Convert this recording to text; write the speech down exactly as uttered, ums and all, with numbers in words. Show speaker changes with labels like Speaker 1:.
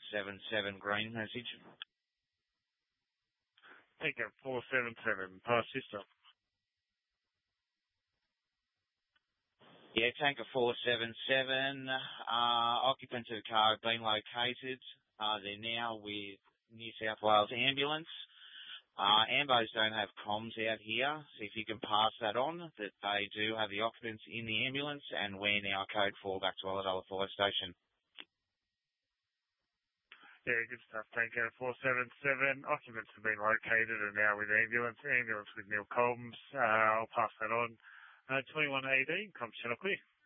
Speaker 1: seven seven green message.
Speaker 2: Tanker four seven seven, pass system.
Speaker 1: Yeah, Tanker four seven seven. Uh, occupants of the car have been located. Uh, they're now with New South Wales Ambulance. Uh, Ambos don't have comms out here, so if you can pass that on, that they do have the occupants in the ambulance, and we're now code four back to Ulladulla Fire Station.
Speaker 2: Yeah, good stuff. Tanker four seven seven. Occupants have been located and now with ambulance. Ambulance with Neil Colms. Uh, I'll pass that on. Uh, twenty-one eighteen, comms channel clear.